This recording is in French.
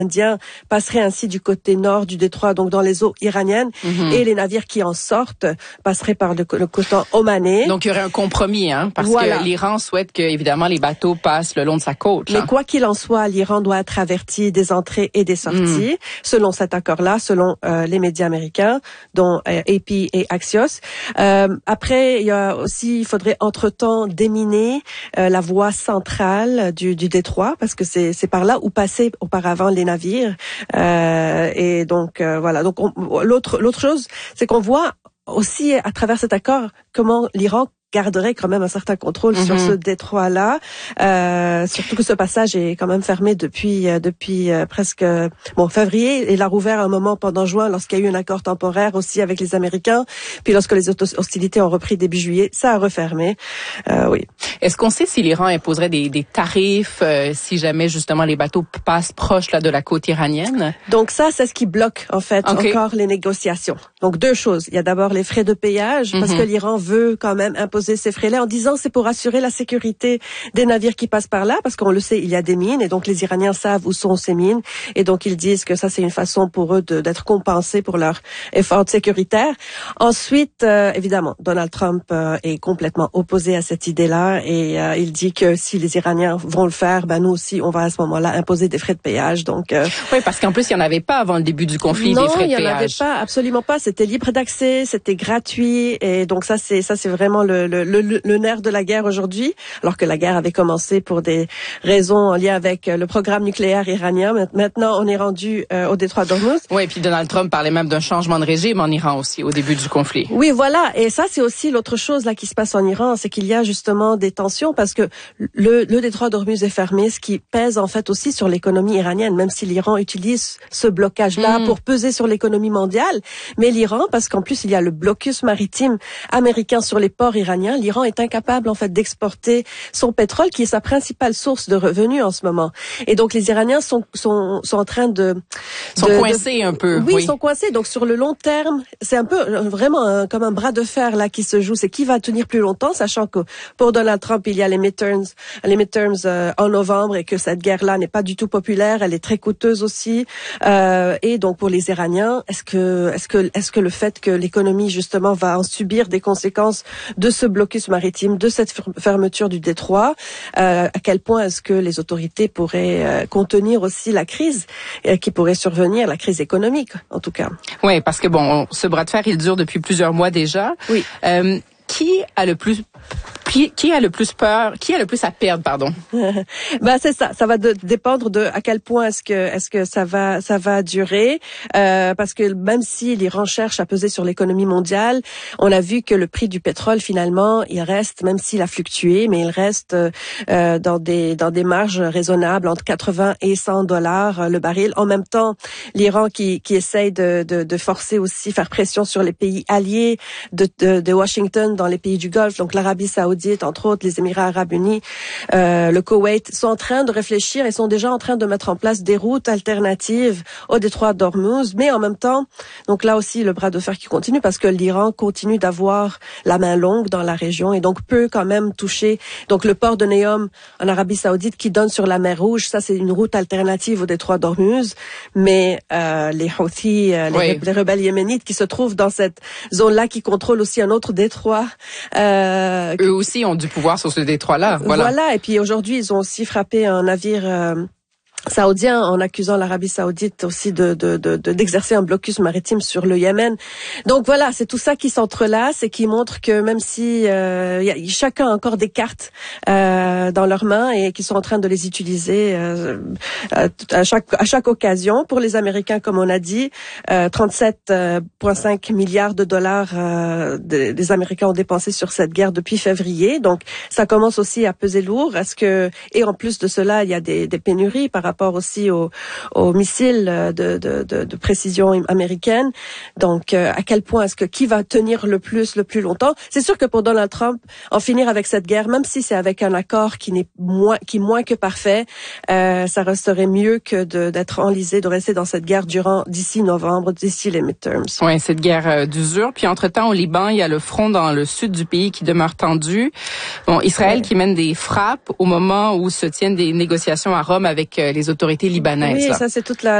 Indiens passeraient ainsi du côté nord du détroit, donc dans les eaux iraniennes, et les navires qui en sortent passeraient par le côté omanais. Donc il y aurait un compromis, parce que l'Iran souhaite que évidemment les bateaux passent le long de sa côte. Mais quoi qu'il en soit, l'Iran doit être averti des entrées et des sorties, selon cet accord-là, selon les médias américains, dont AP et Axios. Après, il faudrait entre-temps déminer la voie centrale du détroit, parce que c'est par là où passaient auparavant les navires. Et donc voilà. Donc l'autre chose, c'est qu'on voit aussi à travers cet accord comment l'Iran garderait quand même un certain contrôle sur ce détroit-là, surtout que ce passage est quand même fermé depuis presque février. Il a rouvert un moment pendant juin lorsqu'il y a eu un accord temporaire aussi avec les Américains. Puis lorsque les hostilités ont repris début juillet, ça a refermé. Oui. Est-ce qu'on sait si l'Iran imposerait des tarifs si jamais justement les bateaux passent proche là de la côte iranienne? Donc ça, c'est ce qui bloque en fait encore les négociations. Donc deux choses. Il y a d'abord les frais de péage parce que l'Iran veut quand même imposer ces frais-là en disant c'est pour assurer la sécurité des navires qui passent par là, parce qu'on le sait, il y a des mines et donc les Iraniens savent où sont ces mines et donc ils disent que ça c'est une façon pour eux d'être compensés pour leur effort sécuritaire. Ensuite, évidemment, Donald Trump est complètement opposé à cette idée-là et il dit que si les Iraniens vont le faire, nous aussi on va à ce moment-là imposer des frais de péage. Donc oui, parce qu'en plus il y en avait pas avant le début du conflit des frais de péage. Non, il y en avait pas, absolument pas. C'était libre d'accès, c'était gratuit et donc ça c'est vraiment le nerf de la guerre aujourd'hui, alors que la guerre avait commencé pour des raisons en lien avec le programme nucléaire iranien. Maintenant, on est rendu au détroit d'Ormuz. Oui, et puis Donald Trump parlait même d'un changement de régime en Iran aussi au début du conflit. Oui, voilà. Et ça, c'est aussi l'autre chose là qui se passe en Iran, c'est qu'il y a justement des tensions parce que le détroit d'Ormuz est fermé, ce qui pèse en fait aussi sur l'économie iranienne, même si l'Iran utilise ce blocage-là pour peser sur l'économie mondiale. Mais l'Iran, parce qu'en plus il y a le blocus maritime américain sur les ports iraniens, l'Iran est incapable en fait d'exporter son pétrole qui est sa principale source de revenus en ce moment. Et donc les Iraniens sont en train de coincés un peu. Oui, ils sont coincés. Donc sur le long terme, c'est un peu vraiment comme un bras de fer là qui se joue. C'est qui va tenir plus longtemps, sachant que pour Donald Trump il y a les midterms en novembre et que cette guerre-là n'est pas du tout populaire. Elle est très coûteuse aussi. Et donc pour les Iraniens, est-ce que le fait que l'économie justement va en subir des conséquences de ce blocus maritime, de cette fermeture du détroit, à quel point est-ce que les autorités pourraient contenir aussi la crise qui pourrait survenir, la crise économique en tout cas. Oui, parce que ce bras de fer, il dure depuis plusieurs mois déjà. Oui. Qui a le plus à perdre, pardon? C'est ça. Ça va dépendre de à quel point est-ce que ça va durer, parce que même si l'Iran cherche à peser sur l'économie mondiale, on a vu que le prix du pétrole finalement, il reste, même s'il a fluctué, mais il reste dans des marges raisonnables entre 80 et 100 dollars le baril. En même temps, l'Iran qui essaye de forcer aussi, faire pression sur les pays alliés de Washington dans les pays du Golfe, donc l'Arabie Saoudite, entre autres, les Émirats Arabes Unis, le Koweït, sont en train de réfléchir et sont déjà en train de mettre en place des routes alternatives au détroit d'Ormuz, mais en même temps, donc là aussi, le bras de fer qui continue parce que l'Iran continue d'avoir la main longue dans la région et donc peut quand même toucher, donc le port de Neom en Arabie Saoudite qui donne sur la mer Rouge, ça c'est une route alternative au détroit d'Ormuz, mais les Houthis, les rebelles yéménites qui se trouvent dans cette zone-là qui contrôlent aussi un autre détroit. Eux aussi ont du pouvoir sur ce détroit-là. Voilà. Et puis aujourd'hui, ils ont aussi frappé un navire saoudien en accusant l'Arabie Saoudite aussi d'exercer un blocus maritime sur le Yémen. Donc voilà, c'est tout ça qui s'entrelace et qui montre que même si chacun a encore des cartes dans leurs mains et qui sont en train de les utiliser à chaque occasion. Pour les Américains, comme on a dit, 37,5 milliards de dollars des Américains ont dépensé sur cette guerre depuis février. Donc ça commence aussi à peser lourd. Et en plus de cela, il y a des pénuries par rapport aussi aux missiles de précision américaine. Donc, à quel point qui va tenir le plus longtemps? C'est sûr que pour Donald Trump, en finir avec cette guerre, même si c'est avec un accord qui est moins que parfait, ça resterait mieux que d'être enlisé, de rester dans cette guerre d'ici novembre, d'ici les midterms. Oui, cette guerre d'usure. Puis entre-temps, au Liban, il y a le front dans le sud du pays qui demeure tendu. Israël qui mène des frappes au moment où se tiennent des négociations à Rome avec les des autorités libanaises. Oui, là. ça c'est toute